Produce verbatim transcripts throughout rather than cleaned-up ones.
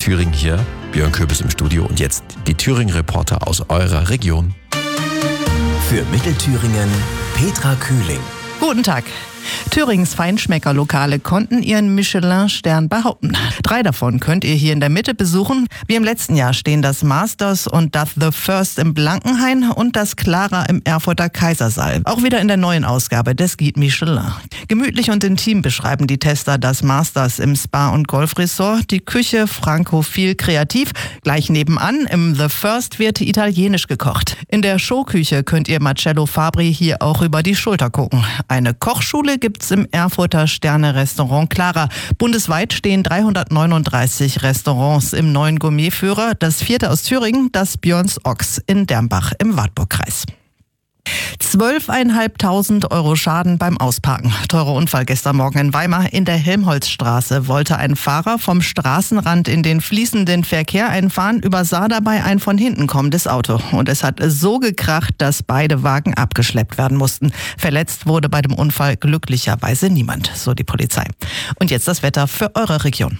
Thüringen hier. Björn Köbis im Studio und jetzt die Thüringen-Reporter aus eurer Region. Für Mittelthüringen Petra Kühling. Guten Tag. Thürings Feinschmeckerlokale konnten ihren Michelin-Stern behaupten. Drei davon könnt ihr hier in der Mitte besuchen. Wie im letzten Jahr stehen das Masters und das The First im Blankenhain und das Clara im Erfurter Kaisersaal. Auch wieder in der neuen Ausgabe des Guide Michelin. Gemütlich und intim beschreiben die Tester das Masters im Spa- und Golfresort. Die Küche frankophil kreativ. Gleich nebenan im The First wird italienisch gekocht. In der Showküche könnt ihr Marcello Fabri hier auch über die Schulter gucken. Eine Kochschule gibt's im Erfurter Sterne-Restaurant Clara. Bundesweit stehen dreihundertneununddreißig Restaurants im neuen Gourmetführer. Das vierte aus Thüringen, das Björns Ochs in Dermbach im Wartburgkreis. zwölftausendfünfhundert Euro Schaden beim Ausparken. Teurer Unfall gestern Morgen in Weimar. In der Helmholtzstraße wollte ein Fahrer vom Straßenrand in den fließenden Verkehr einfahren, übersah dabei ein von hinten kommendes Auto. Und es hat so gekracht, dass beide Wagen abgeschleppt werden mussten. Verletzt wurde bei dem Unfall glücklicherweise niemand, so die Polizei. Und jetzt das Wetter für eure Region.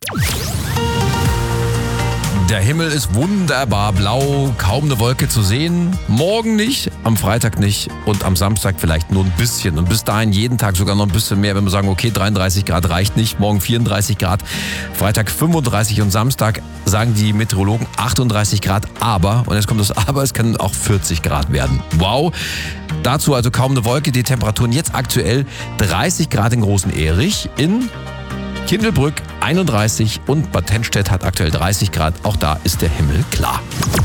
Der Himmel ist wunderbar blau, kaum eine Wolke zu sehen. Morgen nicht, am Freitag nicht und am Samstag vielleicht nur ein bisschen. Und bis dahin jeden Tag sogar noch ein bisschen mehr, wenn wir sagen, okay, dreiunddreißig Grad reicht nicht, morgen vierunddreißig Grad, Freitag fünfunddreißig und Samstag sagen die Meteorologen achtunddreißig Grad. Aber, und jetzt kommt das Aber, es können auch vierzig Grad werden. Wow! Dazu also kaum eine Wolke, die Temperaturen jetzt aktuell dreißig Grad in Großen Erich, in Kindelbrück einunddreißig und Bad Tennstedt hat aktuell dreißig Grad. Auch da ist der Himmel klar.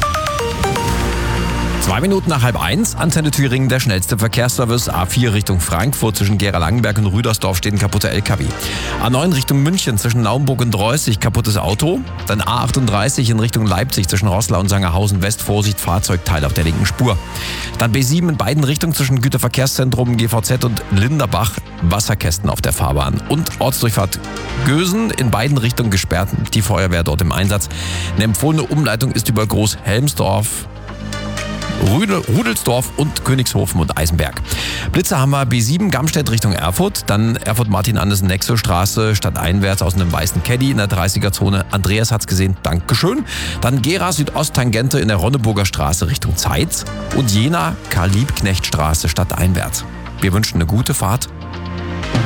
Zwei Minuten nach halb eins, Antenne Thüringen, der schnellste Verkehrsservice. A vier Richtung Frankfurt zwischen Gera-Langenberg und Rüdersdorf steht ein kaputter L K W. A neun Richtung München zwischen Naumburg und Reußig, kaputtes Auto. Dann A achtunddreißig in Richtung Leipzig zwischen Roßlau und Sangerhausen West, Vorsicht, Fahrzeugteil auf der linken Spur. Dann B sieben in beiden Richtungen zwischen Güterverkehrszentrum G V Z und Linderbach, Wasserkästen auf der Fahrbahn. Und Ortsdurchfahrt Gösen in beiden Richtungen gesperrt, die Feuerwehr dort im Einsatz. Eine empfohlene Umleitung ist über Großhelmsdorf, Rudelsdorf und Königshofen und Eisenberg. Blitze haben wir B sieben Gamstedt Richtung Erfurt, dann Erfurt-Martin-Andersen-Nexo-Straße stadteinwärts aus einem weißen Caddy in der dreißiger-Zone. Andreas hat's gesehen, Dankeschön. Dann Gera Südost-Tangente in der Ronneburger Straße Richtung Zeitz und Jena Karl-Liebknecht-Straße stadteinwärts. Wir wünschen eine gute Fahrt